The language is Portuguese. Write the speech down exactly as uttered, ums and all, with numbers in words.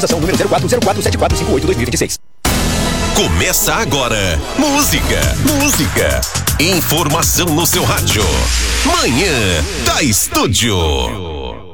número zero quatro zero quatro sete quatro cinco oito dois mil e vinte e seis. Começa agora. Música, música. Informação no seu rádio. Manhã da Estúdio.